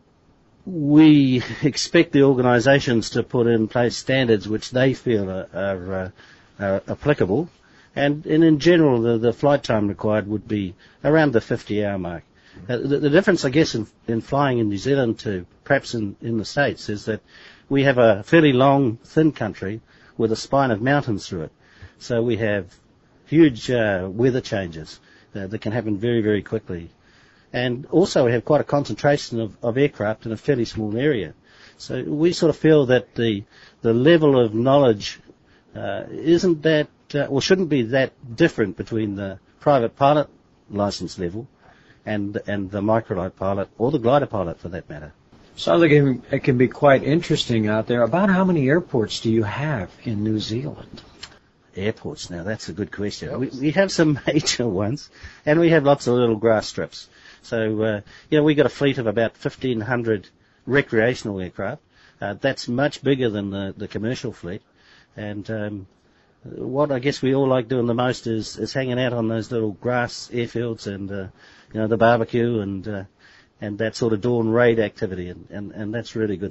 we expect the organisations to put in place standards which they feel are, are, uh, are applicable, and, and in general the, the flight time required would be around the fifty hour mark. Uh, the, the difference, I guess, in, in flying in New Zealand to perhaps in, in the States is that we have a fairly long, thin country with a spine of mountains through it. So we have huge uh, weather changes uh, that can happen very, very quickly. And also we have quite a concentration of, of aircraft in a fairly small area. So we sort of feel that the the level of knowledge uh, isn't that, uh, or shouldn't be that different between the private pilot license level and and the microlight pilot, or the glider pilot for that matter. Sounds like it, it can be quite interesting out there. About how many airports do you have in New Zealand? Airports, now that's a good question. We, we have some major ones, and we have lots of little grass strips. So, uh, you know, we've got a fleet of about fifteen hundred recreational aircraft. Uh, that's much bigger than the, the commercial fleet. And um, what I guess we all like doing the most is, is hanging out on those little grass airfields and, uh, you know, the barbecue and uh, and that sort of dawn raid activity, and, and, and that's really good stuff.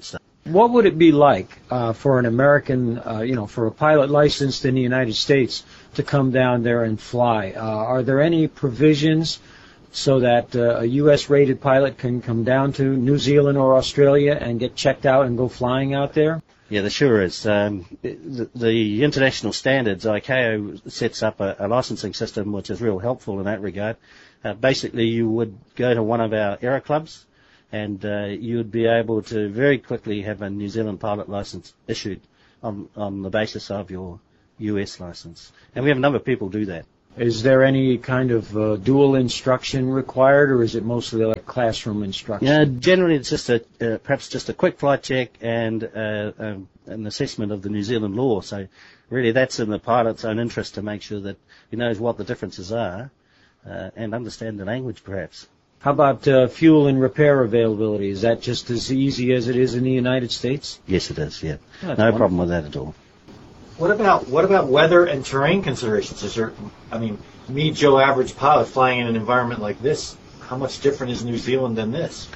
What would it be like uh, for an American, uh, you know, for a pilot licensed in the United States to come down there and fly? Uh, are there any provisions so that uh, a U S-rated pilot can come down to New Zealand or Australia and get checked out and go flying out there? Yeah, there sure is. Um, the, the international standards, I C A O sets up a, a licensing system which is real helpful in that regard. Uh, basically, you would go to one of our aero clubs, and uh, you would be able to very quickly have a New Zealand pilot license issued on, on the basis of your U S license. And we have a number of people do that. Is there any kind of uh, dual instruction required, or is it mostly like classroom instruction? Yeah, generally it's just a uh, perhaps just a quick flight check and uh, um, an assessment of the New Zealand law. So really that's in the pilot's own interest to make sure that he knows what the differences are uh, and understand the language perhaps. How about uh, fuel and repair availability? Is that just as easy as it is in the United States? Yes, it is, yeah. Oh, no wonderful. problem with that at all. What about what about weather and terrain considerations? Is there, I mean, me, Joe, average pilot flying in an environment like this, how much different is New Zealand than this?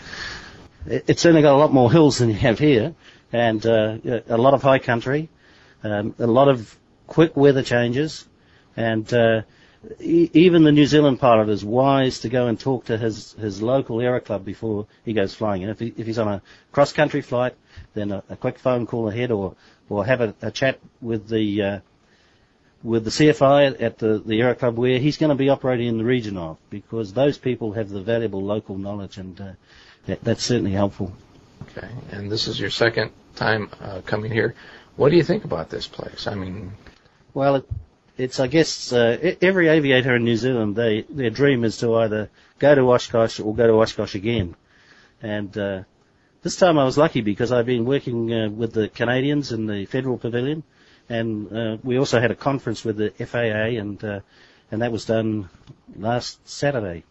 It's certainly got a lot more hills than you have here, and uh, a lot of high country, um, a lot of quick weather changes, and uh, e- even the New Zealand pilot is wise to go and talk to his, his local aero club before he goes flying. And if, he, if he's on a cross-country flight, then a, a quick phone call ahead, or or have a, a chat with the uh, with the C F I at the, the aero club where he's going to be operating in the region of, because those people have the valuable local knowledge, and uh, that, that's certainly helpful. Okay, and this is your second time uh, coming here. What do you think about this place? I mean, well, it, it's I guess uh, every aviator in New Zealand, they their dream is to either go to Oshkosh or go to Oshkosh again, and uh, this time I was lucky because I've been working uh, with the Canadians in the Federal Pavilion, and uh, we also had a conference with the F A A, and uh, and that was done last Saturday.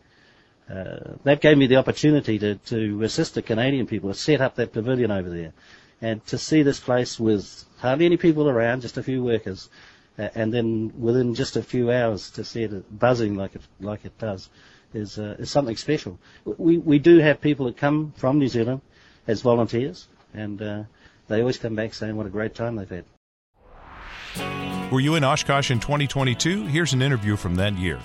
Uh, that gave me the opportunity to, to assist the Canadian people to set up that pavilion over there, and to see this place with hardly any people around, just a few workers, uh, and then within just a few hours to see it buzzing like it like it does is uh, is something special. We we do have people that come from New Zealand as volunteers, and uh, they always come back saying what a great time they've had. Were you in Oshkosh in twenty twenty-two? Here's an interview from that year.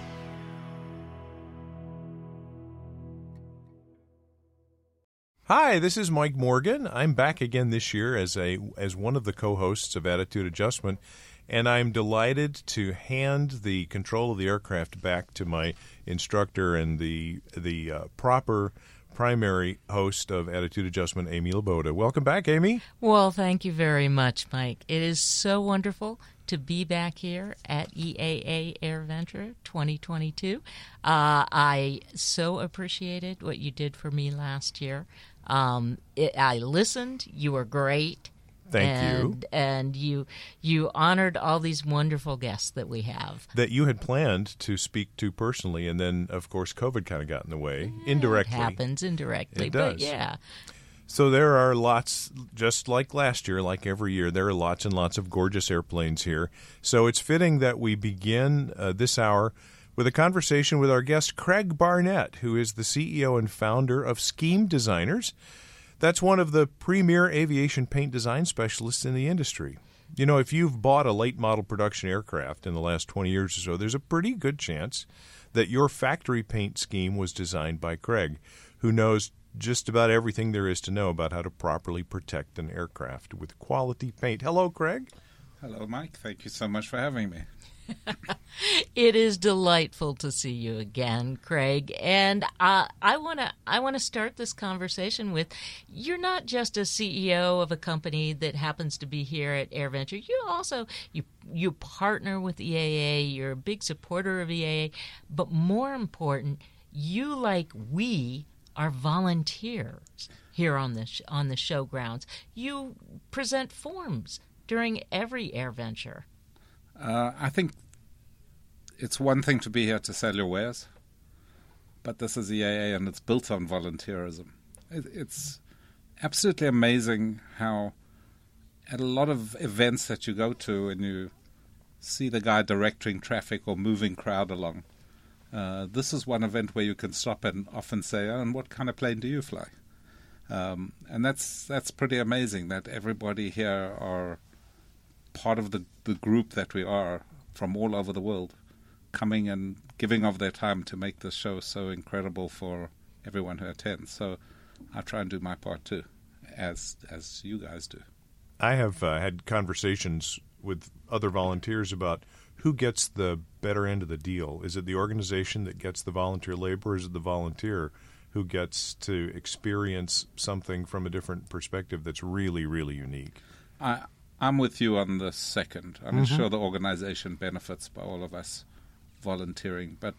Hi, this is Mike Morgan. I'm back again this year as a as one of the co-hosts of Attitude Adjustment, and I'm delighted to hand the control of the aircraft back to my instructor and the the uh, proper primary host of Attitude Adjustment, Amy Laboda. Welcome back, Amy. Well, thank you very much, Mike. It is so wonderful to be back here at E A A AirVenture twenty twenty-two. Uh, I so appreciated what you did for me last year. Um, it, I listened. You were great. Thank and, you. And you you honored all these wonderful guests that we have. That you had planned to speak to personally, and then, of course, COVID kind of got in the way, yeah, indirectly. It happens indirectly, it does. But yeah. So there are lots, just like last year, like every year, there are lots and lots of gorgeous airplanes here. So it's fitting that we begin uh, this hour with a conversation with our guest, Craig Barnett, who is the C E O and founder of Scheme Designers. That's one of the premier aviation paint design specialists in the industry. You know, if you've bought a late model production aircraft in the last twenty years or so, there's a pretty good chance that your factory paint scheme was designed by Craig, who knows just about everything there is to know about how to properly protect an aircraft with quality paint. Hello, Craig. Hello, Mike. Thank you so much for having me. It is delightful to see you again, Craig. And uh, I want to I want to start this conversation with, you're not just a C E O of a company that happens to be here at AirVenture. You also you you partner with E A A. You're a big supporter of E A A. But more important, you, like we, are volunteers here on the sh- on the show grounds. You present forms during every AirVenture. Uh, I think it's one thing to be here to sell your wares, but this is E A A and it's built on volunteerism. It, it's absolutely amazing how at a lot of events that you go to and you see the guy directing traffic or moving crowd along, uh, this is one event where you can stop and often say, oh, and what kind of plane do you fly? Um, and that's that's pretty amazing that everybody here are part of the, the group that we are from all over the world, coming and giving of their time to make this show so incredible for everyone who attends. So I try and do my part too, as as you guys do. I have uh, had conversations with other volunteers about who gets the better end of the deal. Is it the organization that gets the volunteer labor, or is it the volunteer who gets to experience something from a different perspective that's really, really unique? I, I'm with you on the second. I'm Mm-hmm. sure the organization benefits by all of us volunteering, but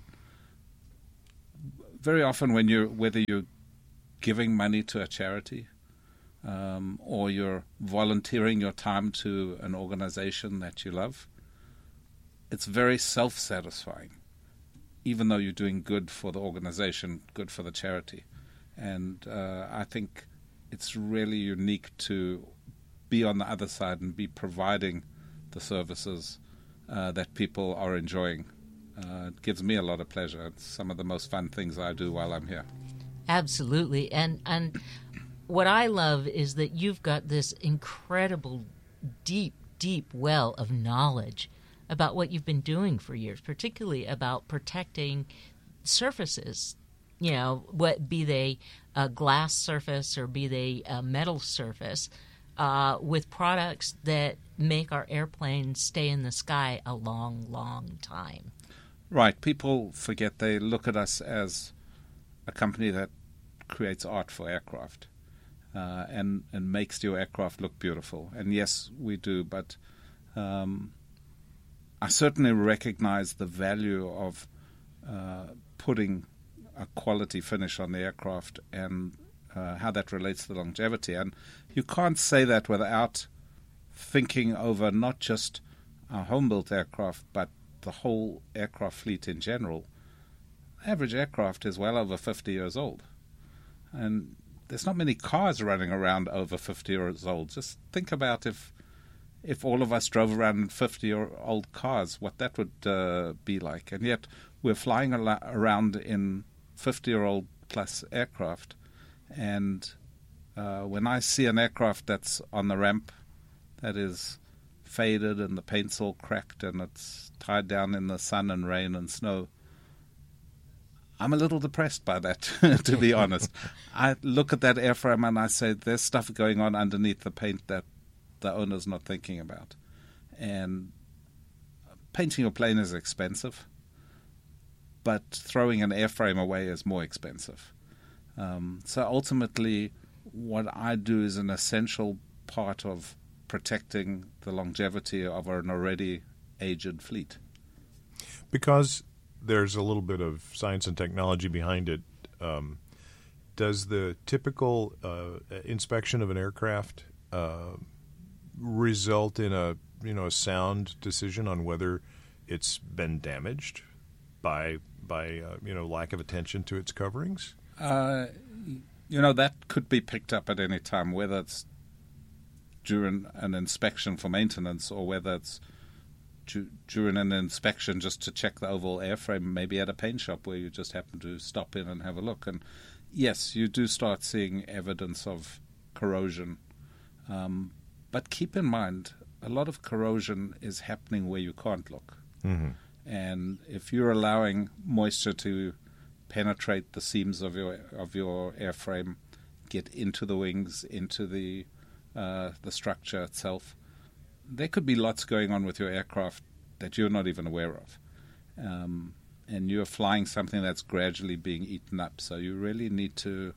very often when you're, whether you're giving money to a charity um, or you're volunteering your time to an organization that you love, it's very self-satisfying, even though you're doing good for the organization, good for the charity. And uh, I think it's really unique to be on the other side and be providing the services uh, that people are enjoying. Uh, it gives me a lot of pleasure. It's some of the most fun things I do while I'm here. Absolutely. And and what I love is that you've got this incredible, deep, deep well of knowledge about what you've been doing for years, particularly about protecting surfaces, you know, what be they a glass surface or be they a metal surface, uh, with products that make our airplanes stay in the sky a long, long time. Right. People forget they look at us as a company that creates art for aircraft uh, and, and makes your aircraft look beautiful. And yes, we do, but um, I certainly recognize the value of uh, putting a quality finish on the aircraft and uh, how that relates to the longevity. And you can't say that without thinking over not just our home-built aircraft, but the whole aircraft fleet in general. Average aircraft is well over fifty years old. And there's not many cars running around over fifty years old. Just think about if if all of us drove around in fifty-year-old cars, what that would uh, be like. And yet we're flying al- around in fifty-year-old plus aircraft. And uh, when I see an aircraft that's on the ramp that is faded and the paint's all cracked and it's tied down in the sun and rain and snow, I'm a little depressed by that, to be honest. I look at that airframe and I say, there's stuff going on underneath the paint that the owner's not thinking about. And painting your plane is expensive, but throwing an airframe away is more expensive. Um, so ultimately, what I do is an essential part of protecting the longevity of an already aged fleet. Because there's a little bit of science and technology behind it, um, does the typical uh, inspection of an aircraft uh, result in a you know a sound decision on whether it's been damaged by by uh, you know lack of attention to its coverings? Uh, you know that could be picked up at any time, whether it's during an inspection for maintenance or whether it's du- during an inspection just to check the overall airframe, maybe at a paint shop where you just happen to stop in and have a look. And yes, you do start seeing evidence of corrosion. Um, but keep in mind, a lot of corrosion is happening where you can't look. Mm-hmm. And if you're allowing moisture to penetrate the seams of your of your airframe, get into the wings, into the uh, the structure itself, there could be lots going on with your aircraft that you're not even aware of. Um, and you're flying something that's gradually being eaten up. So you really need to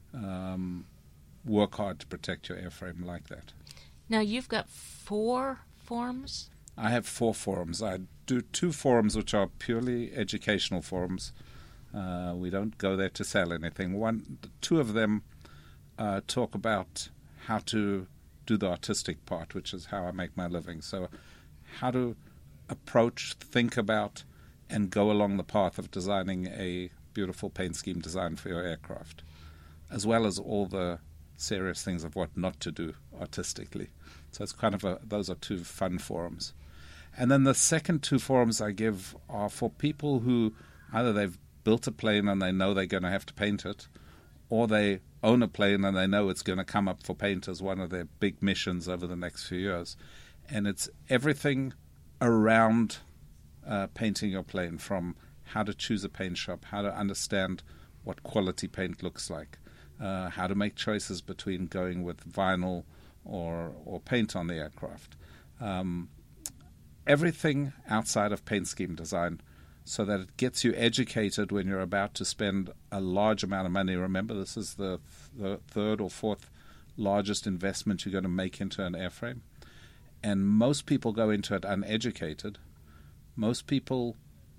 um, work hard to protect your airframe like that. Now, you've got four forums? I have four forums. I do two forums which are purely educational forums. Uh, we don't go there to sell anything. One, two of them uh, talk about how to do the artistic part, which is how I make my living. So how to approach, think about, and go along the path of designing a beautiful paint scheme design for your aircraft, as well as all the serious things of what not to do artistically. So it's kind of a, those are two fun forums. And then the second two forums I give are for people who either they've built a plane and they know they're going to have to paint it, or they own a plane and they know it's going to come up for paint as one of their big missions over the next few years. And it's everything around uh, painting your plane, from how to choose a paint shop, how to understand what quality paint looks like, uh, how to make choices between going with vinyl or, or paint on the aircraft. Um, everything outside of paint scheme design, so that it gets you educated when you're about to spend a large amount of money. Remember, this is the, the third or fourth largest investment you're going to make into an airframe. And most people go into it uneducated. Most people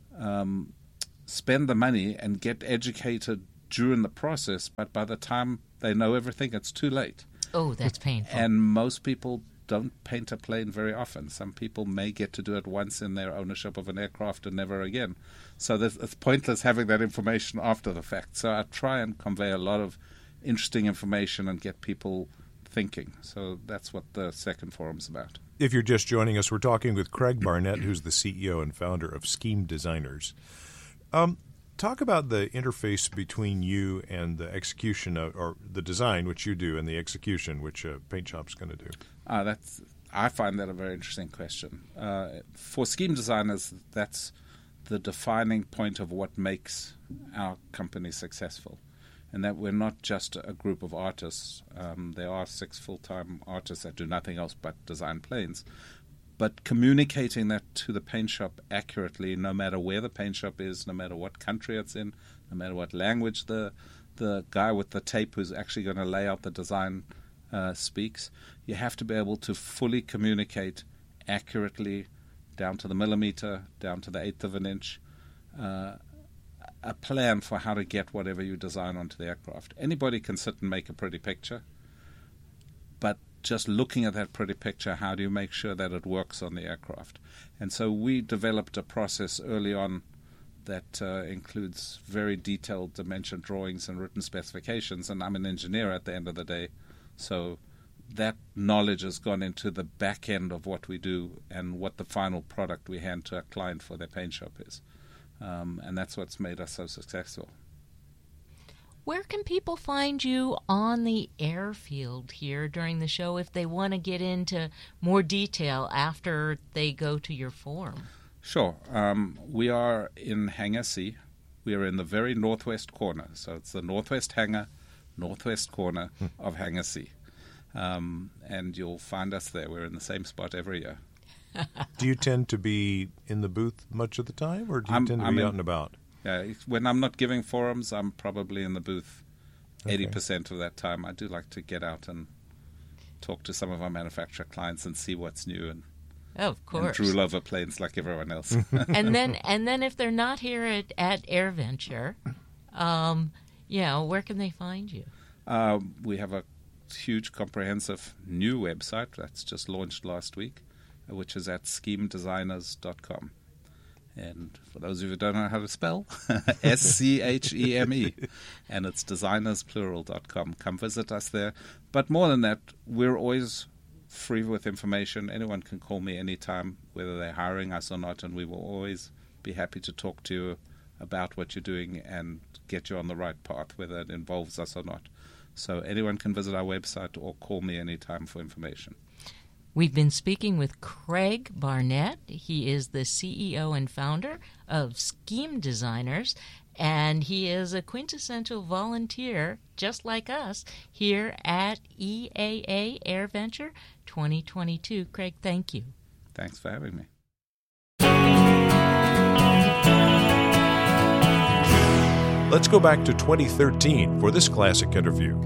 um, spend the money and get educated during the process, but by the time they know everything, it's too late. Oh, that's painful. And most people don't paint a plane very often. Some people may get to do it once in their ownership of an aircraft and never again. So it's pointless having that information after the fact. So I try and convey a lot of interesting information and get people thinking. So that's what the second forum's about. If you're just joining us, we're talking with Craig Barnett, who's the C E O and founder of Scheme Designers. Um, talk about the interface between you and the execution of, or the design, which you do, and the execution, which a paint shop's going to do. Uh, that's I find that a very interesting question. Uh, for scheme designers, that's the defining point of what makes our company successful, and that we're not just a group of artists. Um, there are six full-time artists that do nothing else but design planes. But communicating that to the paint shop accurately, no matter where the paint shop is, no matter what country it's in, no matter what language the the guy with the tape who's actually going to lay out the design uh, speaks, you have to be able to fully communicate accurately, down to the millimeter, down to the eighth of an inch, uh, a plan for how to get whatever you design onto the aircraft. Anybody can sit and make a pretty picture, but just looking at that pretty picture, how do you make sure that it works on the aircraft? And so we developed a process early on that uh, includes very detailed dimension drawings and written specifications, and I'm an engineer at the end of the day, so that knowledge has gone into the back end of what we do and what the final product we hand to a client for their paint shop is. Um, and that's what's made us so successful. Where can people find you on the airfield here during the show if they want to get into more detail after they go to your forum? Sure. Um, we are in Hangar C. We are in the very northwest corner. So it's the northwest hangar, northwest corner of Hangar C. Um, and you'll find us there. We're in the same spot every year. Do you tend to be in the booth much of the time, or do you I'm, tend to I'm be in, out and about? Yeah, when I'm not giving forums, I'm probably in the booth Okay. eighty percent of that time. I do like to get out and talk to some of our manufacturer clients and see what's new and, oh, of course. and drool over planes like everyone else. and then and then if they're not here at, at AirVenture, um, you know, where can they find you? Uh, we have a huge, comprehensive new website that's just launched last week, which is at scheme designers dot com. And for those of you who don't know how to spell, S C H E M E. And it's designers plural dot com. Come visit us there. But more than that, we're always free with information. Anyone can call me anytime, whether they're hiring us or not, and we will always be happy to talk to you about what you're doing and get you on the right path, whether it involves us or not. So anyone can visit our website or call me anytime for information. We've been speaking with Craig Barnett. He is the C E O and founder of Scheme Designers, and he is a quintessential volunteer, just like us, here at E A A AirVenture twenty twenty-two. Craig, thank you. Thanks for having me. Let's go back to twenty thirteen for this classic interview.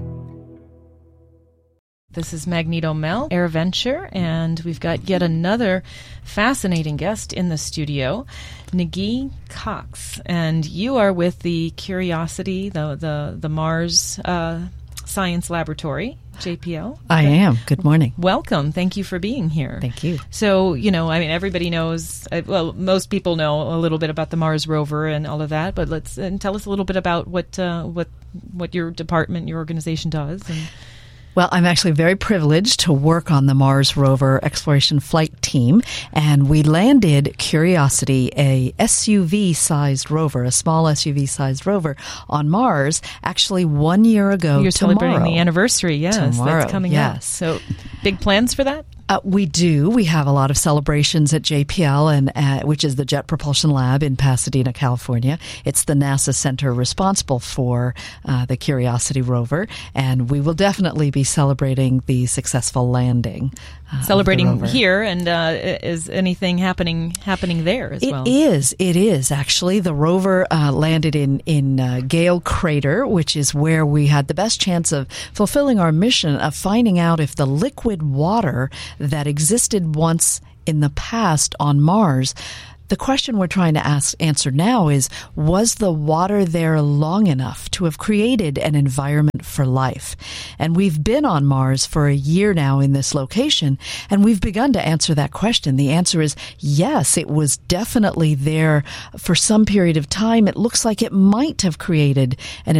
This is Magneto Mel, AirVenture, and we've got yet another fascinating guest in the studio, Nagi Cox. And you are with the Curiosity, the the, the Mars uh, Science Laboratory, J P L. I am. Good morning. Welcome. Thank you for being here. Thank you. So, you know, I mean, everybody knows, uh, well, most people know a little bit about the Mars rover and all of that, but let's uh, tell us a little bit about what uh, what what your department, your organization does. And Well, I'm actually very privileged to work on the Mars rover exploration flight team, and we landed Curiosity, a S U V-sized rover, a small S U V-sized rover, on Mars actually one year ago You're tomorrow. celebrating the anniversary, yes. Tomorrow, That's coming yes. up. So big plans for that? Uh, we do. We have a lot of celebrations at J P L, and uh, which is the Jet Propulsion Lab in Pasadena, California. It's the NASA center responsible for uh, the Curiosity rover, and we will definitely be celebrating the successful landing. Uh, Celebrating here, and uh, is anything happening happening there as it well? It is. It is, actually. The rover uh, landed in, in uh, Gale Crater, which is where we had the best chance of fulfilling our mission of finding out if the liquid water that existed once in the past on Mars, the question we're trying to ask, answer now is, was the water there long enough to have created an environment for life? And we've been on Mars for a year now in this location, and we've begun to answer that question. The answer is yes, it was definitely there for some period of time. It looks like it might have created an